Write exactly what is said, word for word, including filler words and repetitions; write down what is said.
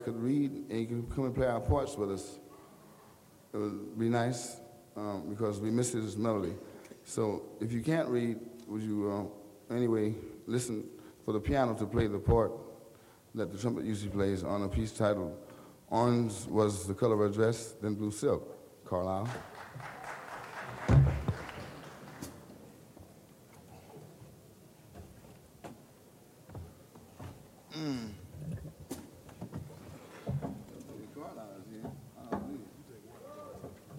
could read and you can come and play our parts with us. It would be nice um, because we miss his melody. So if you can't read, would you uh, anyway listen for the piano to play the part that the trumpet usually plays on a piece titled Orange Was the Color of Her Dress, Then Blue Silk, Carlisle. Mm.